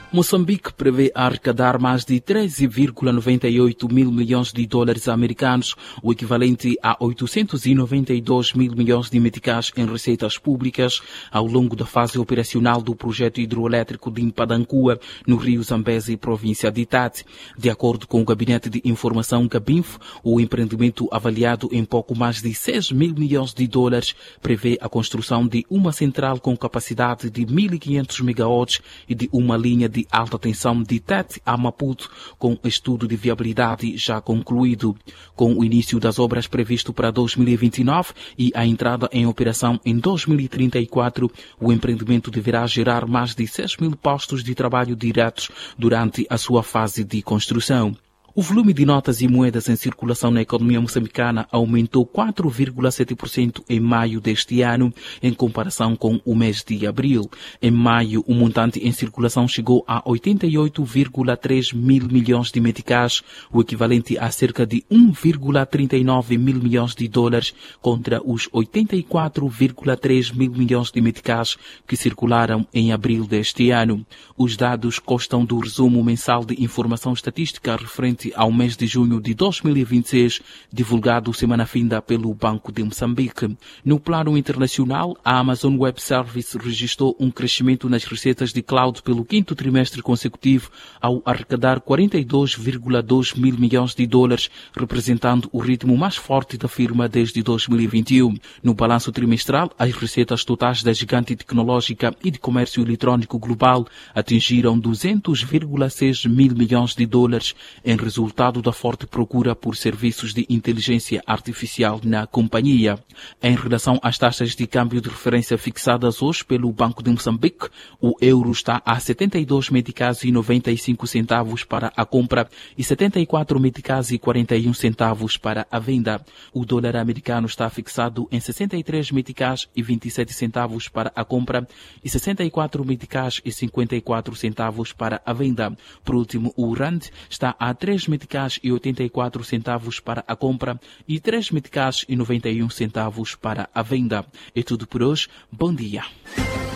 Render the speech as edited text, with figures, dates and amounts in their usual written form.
Moçambique prevê arrecadar mais de 13,98 mil milhões de dólares americanos, o equivalente a 892 mil milhões de meticais em receitas públicas, ao longo da fase operacional do projeto hidroelétrico de Mpadankua, no rio Zambezi, província de Tete. De acordo com o Gabinete de Informação Gabinf, o empreendimento, avaliado em pouco mais de 6 mil milhões de dólares, prevê a construção de uma central com capacidade de 1.500 megawatts e de uma linha de alta tensão de Tete a Maputo, com estudo de viabilidade já concluído. Com o início das obras previsto para 2029 e a entrada em operação em 2034, o empreendimento deverá gerar mais de 6 mil postos de trabalho diretos durante a sua fase de construção. O volume de notas e moedas em circulação na economia moçambicana aumentou 4,7% em maio deste ano, em comparação com o mês de abril. Em maio, o montante em circulação chegou a 88,3 mil milhões de meticais, o equivalente a cerca de 1,39 mil milhões de dólares, contra os 84,3 mil milhões de meticais que circularam em abril deste ano. Os dados constam do resumo mensal de informação estatística referente ao mês de junho de 2026, divulgado semana finda pelo Banco de Moçambique. No plano internacional, a Amazon Web Service registrou um crescimento nas receitas de cloud pelo quinto trimestre consecutivo, ao arrecadar 42,2 mil milhões de dólares, representando o ritmo mais forte da firma desde 2021. No balanço trimestral, as receitas totais da gigante tecnológica e de comércio eletrônico global atingiram 200,6 mil milhões de dólares, em resultado da forte procura por serviços de inteligência artificial na companhia. Em relação às taxas de câmbio de referência fixadas hoje pelo Banco de Moçambique, o euro está a 72 meticais e 95 centavos para a compra e 74 meticais e 41 centavos para a venda. O dólar americano está fixado em 63 meticais e 27 centavos para a compra e 64 meticais e 54 centavos para a venda. Por último, o rand está a 3 meticais e 84 centavos para a compra e 3 meticais e 91 centavos para a venda. É tudo por hoje. Bom dia.